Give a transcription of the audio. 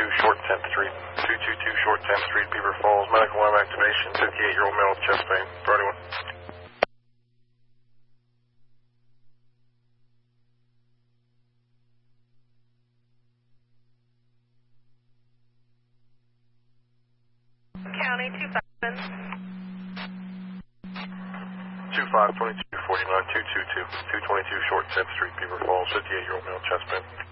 Short 10th Street. 222 Short 10th Street, Beaver Falls. Medical lab activation. 58-year-old male with chest pain. For anyone. County 27. 25, 22, 49, 222. 222 Short 10th Street, Beaver Falls. 58-year-old male chest pain.